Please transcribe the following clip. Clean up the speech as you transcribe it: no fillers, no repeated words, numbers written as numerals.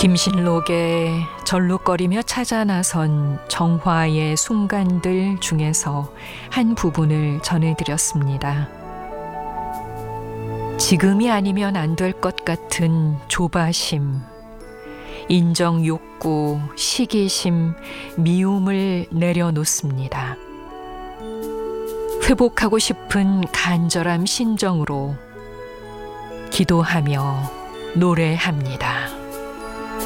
김신록에 절룩거리며 찾아 나선 정화의 순간들 중에서 한 부분을 전해드렸습니다. 지금이 아니면 안 될 것 같은 조바심, 인정 욕구, 시기심, 미움을 내려놓습니다. 회복하고 싶은 간절함 심정으로 기도하며 노래합니다.